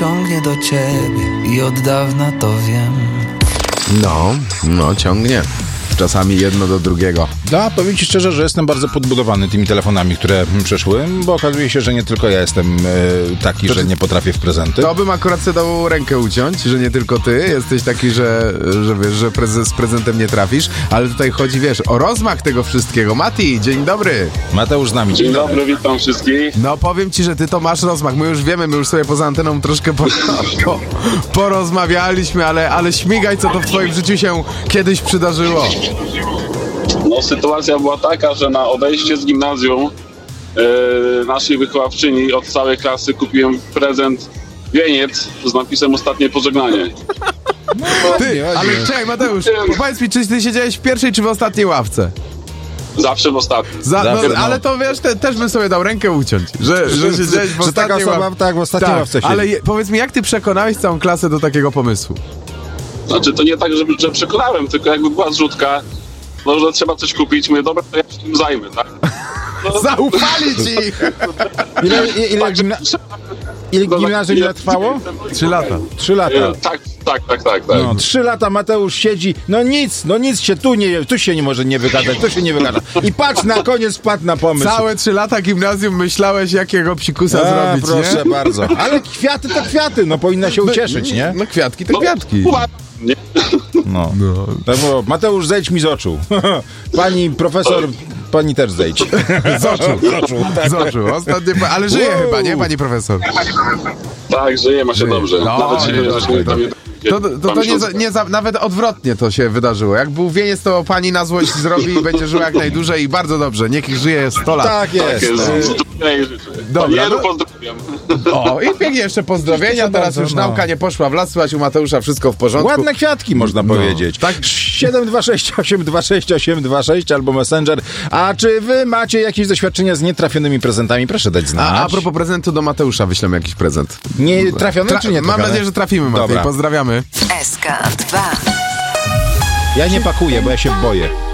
ciągnie do ciebie i od dawna to wiem. No, ciągnie. Czasami jedno do drugiego. Powiem ci szczerze, że jestem bardzo podbudowany tymi telefonami, które przeszły, bo okazuje się, że nie tylko ja jestem taki, że nie potrafię w prezenty. To bym akurat sobie dał rękę uciąć, że nie tylko ty jesteś taki, że wiesz, że z prezentem nie trafisz, ale tutaj chodzi, wiesz, o rozmach tego wszystkiego. Mati, dzień dobry. Mateusz z nami. Dzień dobry, witam wszystkich. No powiem ci, że ty to masz rozmach. My już wiemy, my już sobie poza anteną troszkę porozmawialiśmy, ale śmigaj, co to w twoim życiu się kiedyś przydarzyło. No, sytuacja była taka, że na odejście z gimnazjum naszej wychowawczyni od całej klasy kupiłem prezent wieniec z napisem ostatnie pożegnanie. Ty, ale czekaj, Mateusz, powiedz mi, czy ty siedziałeś w pierwszej czy w ostatniej ławce? Zawsze w ostatnim. Ale to wiesz, też bym sobie dał rękę uciąć, że siedziałeś w że taka ostatniej osoba ławce. w ostatniej ławce siedzi. Ale powiedz mi, jak ty przekonałeś całą klasę do takiego pomysłu? Znaczy, to nie tak, że przekonałem, tylko jakby była zrzutka, no, że trzeba coś kupić, mówię, dobra, to ja się tym zajmę, tak? No, Zaufali ci! Ile gimnazjum trwało? 3 lata. 3 lata. Tak. No, 3 lata Mateusz siedzi, no nic się tu się nie może nie wygadać, tu się nie wygada. I patrz, na koniec wpadł na pomysł. Całe 3 lata gimnazjum myślałeś, jakiego psikusa zrobić, proszę nie? bardzo. Ale kwiaty to kwiaty, no powinna się ucieszyć, nie? No kwiatki to kwiatki. Nie? No. Tak było. Mateusz, zejdź mi z oczu. Pani profesor, pani też zejdź. Z oczu. Ostatnie, ale żyje chyba, nie, pani profesor? Tak, żyje, ma się dobrze. No, Nawet się nawet odwrotnie to się wydarzyło. Jak był wieniec, to pani na złość zrobi i będzie żyła jak najdłużej i bardzo dobrze. Niech żyje 100 lat. Tak jest. Dobra, Panieru pozdrawiam. O, i pięknie jeszcze pozdrowienia. Teraz już nauka nie poszła w las, słuchać u Mateusza, wszystko w porządku. Ładne kwiatki, można powiedzieć. Tak. 726 826 826 albo Messenger. A czy wy macie jakieś doświadczenia z nietrafionymi prezentami? Proszę dać znać. A propos prezentu, do Mateusza wyślemy jakiś prezent. Nie trafiony czy nie Mam nadzieję, że trafimy, Matej. Dobra. Pozdrawiamy. SK2. Ja nie pakuję, bo ja się boję.